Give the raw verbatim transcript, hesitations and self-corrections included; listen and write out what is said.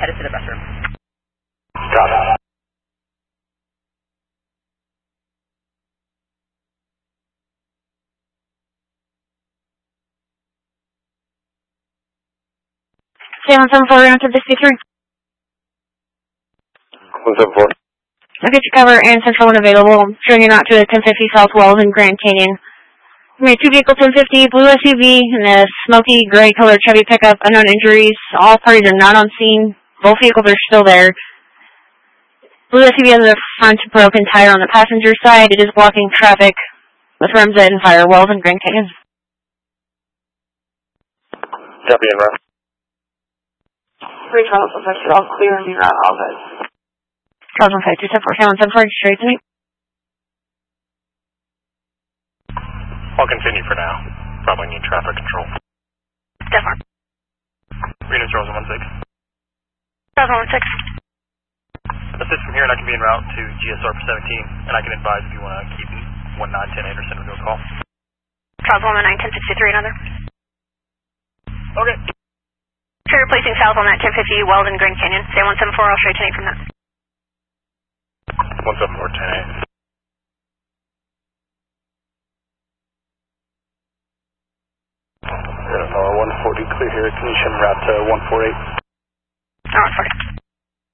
headed to the restroom. Copy. seven seven four, round to the sixty-three. one seven four. I'll get you cover and central when available. I'm showing you out to the ten fifty South Wells in Grand Canyon. We have two vehicles, ten fifty, blue S U V, and a smoky gray colored Chevy pickup, unknown injuries. All parties are not on scene. Both vehicles are still there. Blue S U V has a front broken tire on the passenger side. It is blocking traffic with Ramsey and Fire Wells in Grand Canyon. Copy and route. Three Charles one five two, all clear and be route all good. Charles one five two, seven four seven, seven four, straight to me. I'll continue for now. Probably need traffic control. Stefan. Reno Charles one six. Charles one six. Assist from here and I can be en route to G S R for seventeen, and I can advise if you want to keep one nine ten eight or send a call. Charles one nine ten sixty-three, another. Okay. Trigger placing south on that ten fifty Weldon Grand Canyon. Say one seven four, I'll straight ten eight from that. one seven four ten eight. one forty clear here, ignition route to one four eight.